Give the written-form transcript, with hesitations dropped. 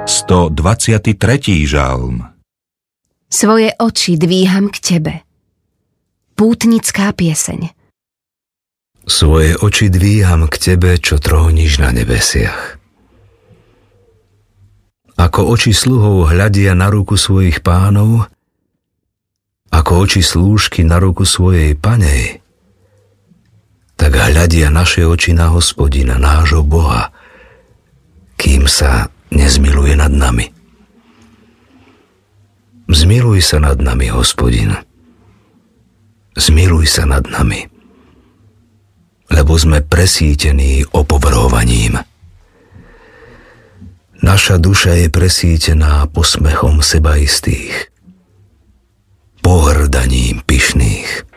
123. žalm. Svoje oči dvíham k Tebe. Pútnická pieseň. Svoje oči dvíham k Tebe, čo tróniš na nebesiach. Ako oči sluhov hľadia na ruku svojich pánov, ako oči slúžky na ruku svojej panej, tak hľadia naše oči na Hospodina, nášho Boha, kým sa nezmiluje nad nami. Zmiluj sa nad nami, Hospodin. Zmiluj sa nad nami, lebo sme presýtení opovrhovaním. Naša duša je presýtená posmechom sebaistých, pohrdaním pyšných.